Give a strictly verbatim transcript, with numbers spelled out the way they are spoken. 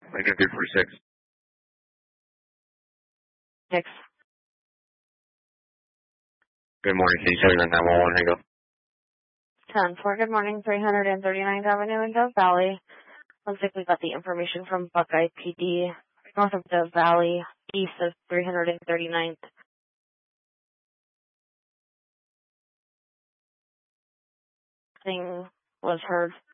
Lincoln three forty-six. Six. Good morning. Can you tell me the nine one one hang up? ten four, good morning, three thirty-ninth Avenue in Dove Valley. Looks like we got the information from Buckeye P D, north of Dove Valley, east of three thirty-ninth. Thing was heard